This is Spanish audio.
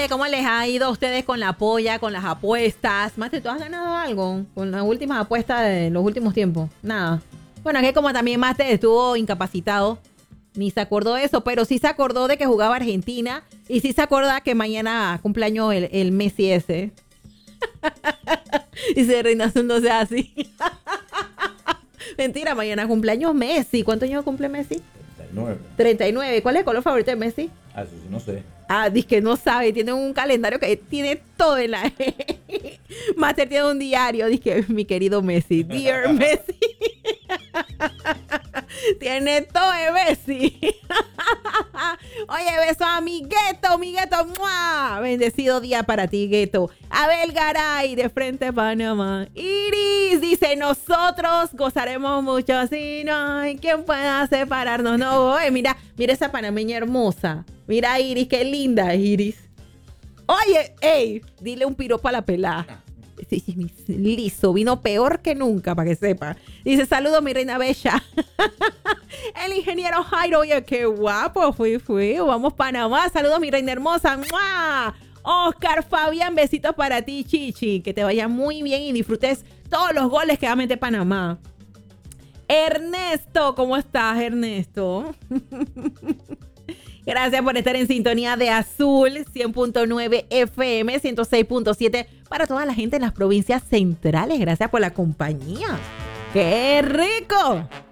Oye, ¿cómo les ha ido a ustedes con la polla, con las apuestas? Mate, ¿tú has ganado algo con las últimas apuestas de los últimos tiempos? Nada. Bueno, es que como también Mate estuvo incapacitado, ni se acordó de eso, pero sí se acordó de que jugaba Argentina y sí se acuerda que mañana cumpleaños el Messi ese. Y se Reynoso no sea así. Mentira, mañana cumpleaños Messi. ¿Cuántos años cumple Messi? 39. 39. ¿Cuál es el color favorito de Messi? Ah, eso sí, no sé. Ah, dice que no sabe. Tiene un calendario que tiene todo en la... Master tiene un diario. Dice que mi querido Messi. Dear Messi. Tiene todo de Messi. Oye, beso a mi Gueto, ¡mua! Bendecido día para ti, Gueto. Abel Garay, de Frente a Panamá. Iris dice, nosotros gozaremos mucho, si no hay quien pueda separarnos. No, oye, mira esa panameña hermosa. Mira, Iris, qué linda, Iris. Oye, ey, dile un piropo a la pelada. Sí, liso, vino peor que nunca, para que sepa. Dice, saludos, mi reina bella. El ingeniero Jairo, oye, qué guapo, fui. Vamos, Panamá. Saludos, mi reina hermosa. ¡Mua! Oscar Fabián, besitos para ti, Chichi. Que te vaya muy bien y disfrutes todos los goles que va a meter Panamá. Ernesto, ¿cómo estás, Ernesto? Gracias por estar en sintonía de Azul 100.9 FM, 106.7 para toda la gente en las provincias centrales. Gracias por la compañía. ¡Qué rico!